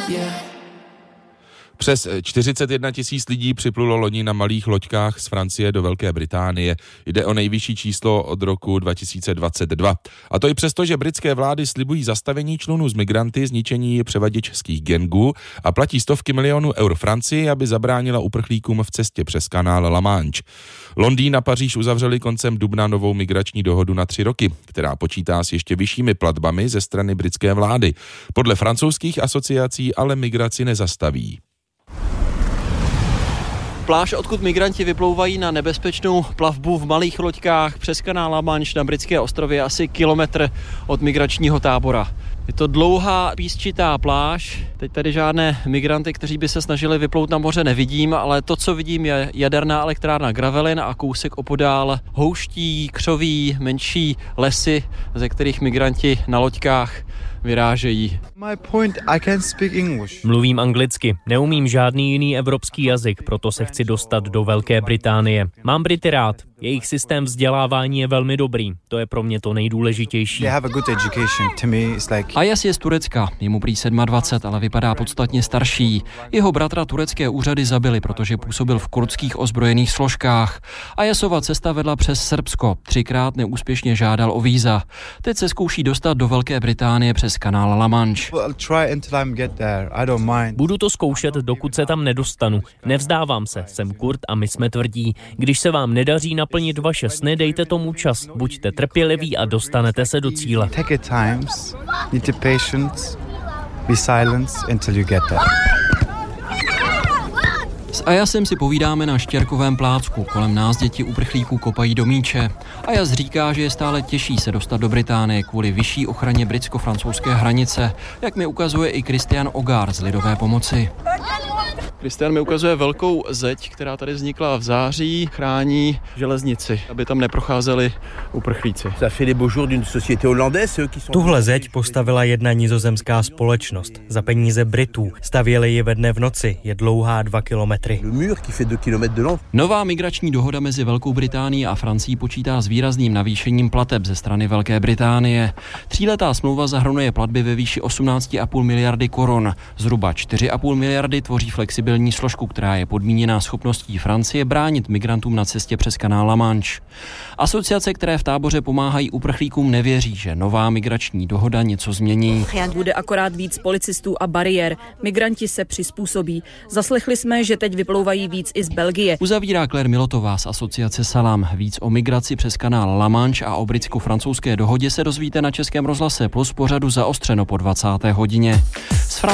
Přes 41 000 lidí připlulo loni na malých loďkách z Francie do Velké Británie. Jde o nejvyšší číslo od roku 2022. A to i přesto, že britské vlády slibují zastavení člunů z migranty, zničení převaděčských gangů a platí stovky milionů eur Francii, aby zabránila uprchlíkům v cestě přes kanál La Manche. Londýn a Paříž uzavřeli koncem dubna novou migrační dohodu na 3 roky, která počítá s ještě vyššími platbami ze strany britské vlády. Podle francouzských asociací ale migraci nezastaví. Pláž, odkud migranti vyplouvají na nebezpečnou plavbu v malých loďkách přes kanál La Manche na britské ostrově, asi kilometr od migračního tábora. Je to dlouhá písčitá pláž, teď tady žádné migranty, kteří by se snažili vyplout na moře, nevidím, ale to, co vidím, je jaderná elektrárna Gravelin a kousek opodál houští, křoví, menší lesy, ze kterých migranti na loďkách vyrážejí. Mluvím anglicky, neumím žádný jiný evropský jazyk, proto se chci dostat do Velké Británie. Mám Brity rád, jejich systém vzdělávání je velmi dobrý, to je pro mě to nejdůležitější. Ayas je z Turecka, je mu prý 27, ale vypadá podstatně starší. Jeho bratra turecké úřady zabili, protože působil v kurdských ozbrojených složkách. Ayasova cesta vedla přes Srbsko, 3krát neúspěšně žádal o víza. Teď se zkouší dostat do Velké Británie přes kanál La Manche. Budu to zkoušet, dokud se tam nedostanu. Nevzdávám se, jsem Kurd a my jsme tvrdí. Když se vám nedaří naplnit vaše sny, dejte tomu čas. Buďte trpěliví a dostanete se do cíle. S Ayasem si povídáme na Štěrkovém plácku. Kolem nás děti uprchlíků kopají do míče. Ayas říká, že je stále těžší se dostat do Británie kvůli vyšší ochraně britsko-francouzské hranice, jak mi ukazuje i Christian Ogard z Lidové pomoci. Christian mi ukazuje velkou zeď, která tady vznikla v září, chrání železnici, aby tam neprocházeli uprchlíci. Tuhle zeď postavila jedna nizozemská společnost za peníze Britů. Stavěli ji ve dne v noci, je dlouhá 2 kilometry. Nová migrační dohoda mezi Velkou Británií a Francií počítá s výrazným navýšením plateb ze strany Velké Británie. 3letá smlouva zahrnuje platby ve výši 18,5 miliardy korun. Zhruba 4,5 miliardy tvoří flexibilní složku, která je podmíněná schopností Francie bránit migrantům na cestě přes kanál La Manche. Asociace, které v táboře pomáhají uprchlíkům, nevěří, že nová migrační dohoda něco změní. Bude akorát víc policistů a bariér. Migranti se přizpůsobí. Zaslechli jsme, že teď vyplouvají víc i z Belgie. Uzavírá Claire Milotová z asociace Salam. Víc o migraci přes kanál La Manche a o britsko-francouzské dohodě se dozvíte na Českém rozhlase Plus pořadu Zaostřeno po 20. hodině.